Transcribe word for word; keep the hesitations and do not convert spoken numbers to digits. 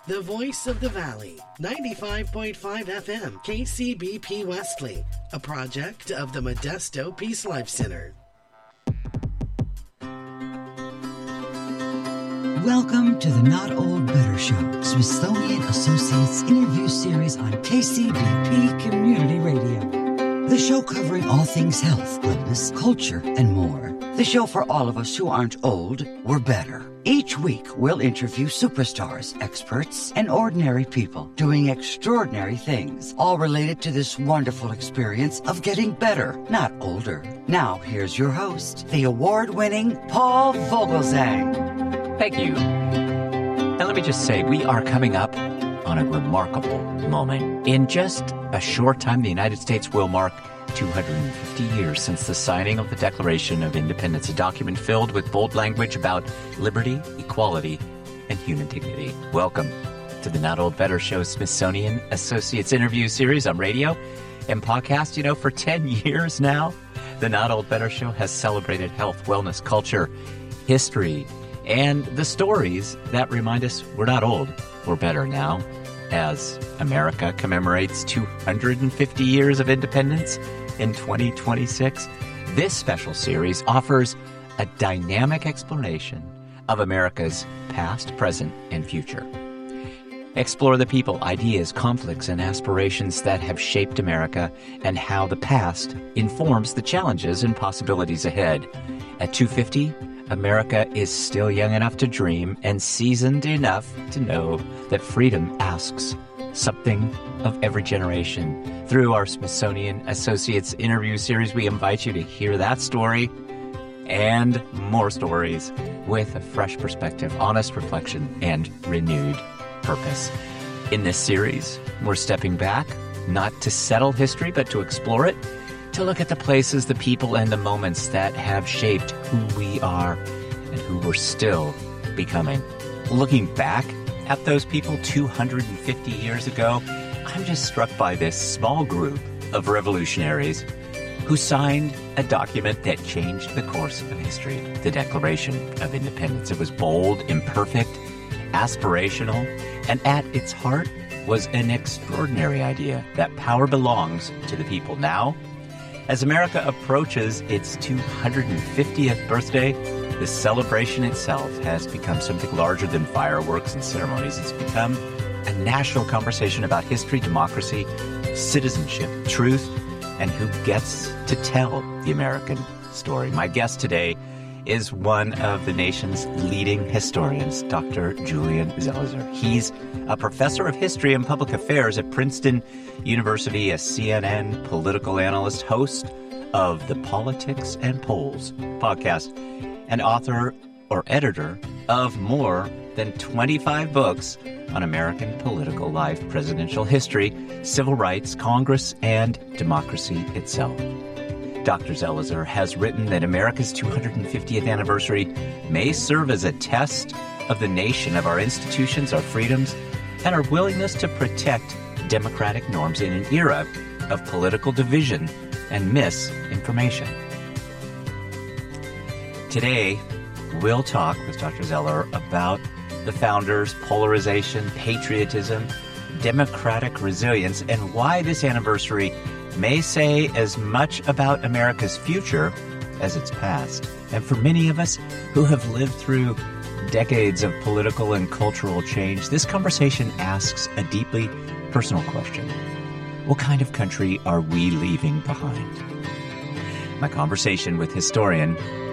The Voice of the Valley, ninety-five point five F M, K C B P Wesley, a project of the Modesto Peace Life Center. Welcome to the Not Old Better Show, Smithsonian Associates interview series on K C B P Community Radio. The show covering all things health, wellness, culture, and more. The show for all of us who aren't old, we're better. Each week, we'll interview superstars, experts, and ordinary people doing extraordinary things, all related to this wonderful experience of getting better, not older. Now, here's your host, the award-winning Paul Vogelzang. Thank you. And let me just say, we are coming up on a remarkable moment. In just a short time, the United States will mark two hundred fifty years since the signing of the Declaration of Independence, a document filled with bold language about liberty, equality, and human dignity. Welcome to the Not Old Better Show Smithsonian Associates interview series on radio and podcast. You know, for ten years now, the Not Old Better Show has celebrated health, wellness, culture, history, and the stories that remind us we're not old, we're better now. As America commemorates two hundred fifty years of independence in twenty twenty-six, this special series offers a dynamic exploration of America's past, present, and future. Explore the people, ideas, conflicts, and aspirations that have shaped America and how the past informs the challenges and possibilities ahead. At two fifty, America is still young enough to dream and seasoned enough to know that freedom asks something of every generation. Through our Smithsonian Associates interview series, we invite you to hear that story and more stories with a fresh perspective, honest reflection, and renewed purpose. In this series, we're stepping back, not to settle history, but to explore it, to look at the places, the people, and the moments that have shaped who we are and who we're still becoming. Looking back at those people two hundred fifty years ago, I'm just struck by this small group of revolutionaries who signed a document that changed the course of history, the Declaration of Independence. It was bold, imperfect, aspirational, and at its heart was an extraordinary idea that power belongs to the people. Now, as America approaches its two hundred fiftieth birthday, the celebration itself has become something larger than fireworks and ceremonies. It's become a national conversation about history, democracy, citizenship, truth, and who gets to tell the American story. My guest today is one of the nation's leading historians, Doctor Julian Zelizer. He's a professor of history and public affairs at Princeton University, a C N N political analyst, host of the Politics and Polls podcast, and author or editor of more than twenty-five books on American political life, presidential history, civil rights, Congress, and democracy itself. Doctor Zelizer has written that America's two hundred fiftieth anniversary may serve as a test of the nation, of our institutions, our freedoms, and our willingness to protect democratic norms in an era of political division and misinformation. Today, we'll talk with Doctor Zeller about the founders, polarization, patriotism, democratic resilience, and why this anniversary may say as much about America's future as its past. And for many of us who have lived through decades of political and cultural change, this conversation asks a deeply personal question. What kind of country are we leaving behind? My conversation with historian